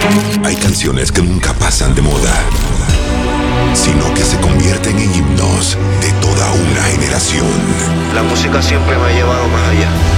Hay canciones que nunca pasan de moda, sino que se convierten en himnos de toda una generación. La música siempre me ha llevado más allá.